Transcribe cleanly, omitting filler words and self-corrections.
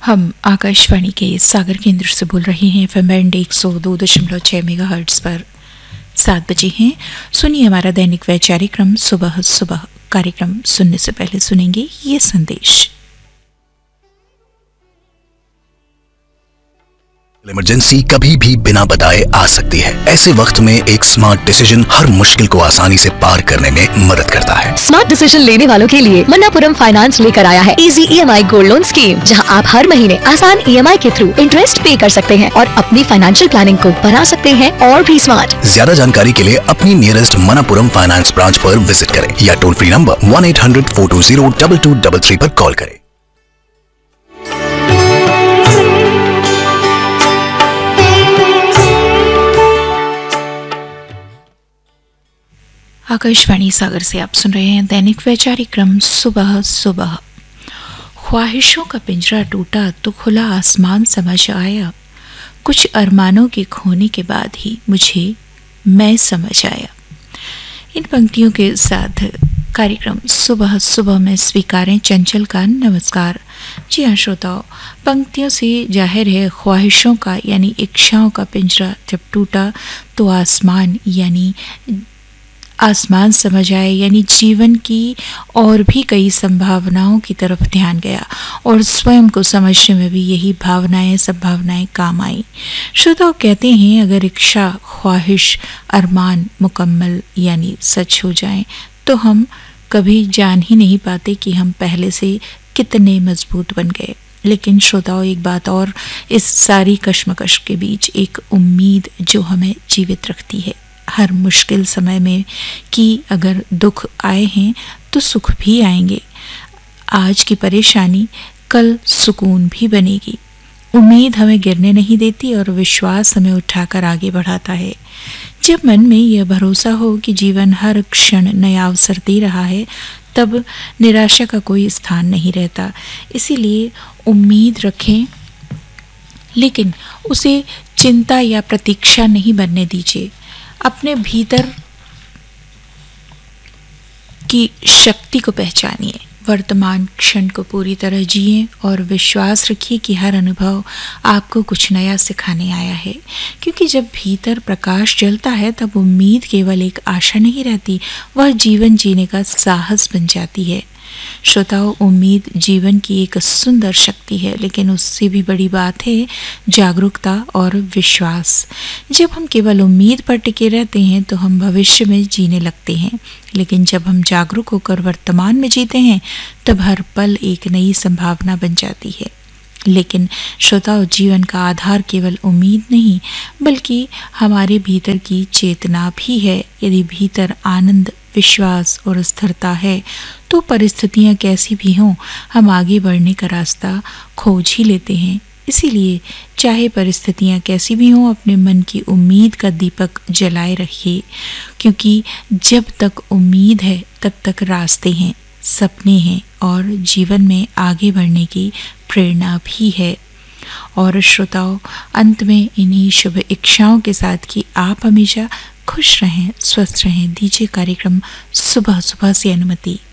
हम आकाशवाणी के सागर केंद्र से बोल रहे हैं। एफएम बैंड 102.6 मेगाहर्ट्ज पर 7 बजे हैं। सुनिए हमारा दैनिक वैचारिक क्रम सुबह सुबह। कार्यक्रम सुनने से पहले सुनेंगे ये संदेश। इमरजेंसी कभी भी बिना बताए आ सकती है। ऐसे वक्त में एक स्मार्ट डिसीजन हर मुश्किल को आसानी से पार करने में मदद करता है। स्मार्ट डिसीजन लेने वालों के लिए मन्नापुरम फाइनेंस लेकर आया है easy EMI gold loan scheme, जहां आप हर महीने आसान EMI के थ्रू इंटरेस्ट पे कर सकते हैं और अपनी फाइनेंशियल प्लानिंग को बना सकते हैं और भी स्मार्ट। ज्यादा जानकारी के लिए अपनी नियरेस्ट मन्नापुरम फाइनेंस ब्रांच पर विजिट करें या टोल फ्री नंबर 1-800-420-2233 पर कॉल करें। आकाशवाणी सागर से आप सुन रहे हैं दैनिक वैचारिक क्रम सुबह सुबह। ख्वाहिशों का पिंजरा टूटा तो खुला आसमान समझ आया, कुछ अरमानों के खोने के बाद ही मुझे मैं समझ आया। इन पंक्तियों के साथ कार्यक्रम सुबह सुबह में स्वीकारें चंचल का नमस्कार। जी हाँ श्रोताओ, पंक्तियों से जाहिर है ख्वाहिशों का यानी इच्छाओं का पिंजरा जब टूटा तो आसमान समझ आए, यानी जीवन की और भी कई संभावनाओं की तरफ ध्यान गया और स्वयं को समझने में भी यही संभावनाएं काम आई। श्रोताओ कहते हैं अगर इच्छा, ख्वाहिश, अरमान मुकम्मल यानी सच हो जाएं तो हम कभी जान ही नहीं पाते कि हम पहले से कितने मजबूत बन गए। लेकिन श्रोताओं एक बात और, इस सारी कश्मकश के बीच एक उम्मीद जो हमें जीवित रखती है हर मुश्किल समय में कि अगर दुख आए हैं तो सुख भी आएंगे। आज की परेशानी कल सुकून भी बनेगी। उम्मीद हमें गिरने नहीं देती और विश्वास हमें उठाकर आगे बढ़ाता है। जब मन में यह भरोसा हो कि जीवन हर क्षण नया अवसर दे रहा है तब निराशा का कोई स्थान नहीं रहता। इसीलिए उम्मीद रखें, लेकिन उसे चिंता या प्रतीक्षा नहीं बनने दीजिए। अपने भीतर की शक्ति को पहचानिए, वर्तमान क्षण को पूरी तरह जिए और विश्वास रखिए कि हर अनुभव आपको कुछ नया सिखाने आया है। क्योंकि जब भीतर प्रकाश जलता है तब उम्मीद केवल एक आशा नहीं रहती, वह जीवन जीने का साहस बन जाती है। श्रोताओं, उम्मीद जीवन की एक सुंदर शक्ति है, लेकिन उससे भी बड़ी बात है जागरूकता और विश्वास। जब हम केवल उम्मीद पर टिके रहते हैं तो हम भविष्य में जीने लगते हैं, लेकिन जब हम जागरूक होकर वर्तमान में जीते हैं तब हर पल एक नई संभावना बन जाती है। लेकिन श्रोताओं, जीवन का आधार केवल उम्मीद नहीं बल्कि हमारे भीतर की चेतना भी है। यदि भीतर आनंद, विश्वास और स्थिरता है तो परिस्थितियां कैसी भी हों हम आगे बढ़ने का रास्ता खोज ही लेते हैं। इसीलिए चाहे परिस्थितियां कैसी भी हों अपने मन की उम्मीद का दीपक जलाए रखिए, क्योंकि जब तक उम्मीद है तब तक रास्ते हैं, सपने हैं और जीवन में आगे बढ़ने की प्रेरणा भी है। और श्रोताओं, अंत में इन्हीं शुभ इच्छाओं के साथ कि आप हमेशा खुश रहें, स्वस्थ रहें, दीजिए कार्यक्रम सुबह सुबह से अनुमति।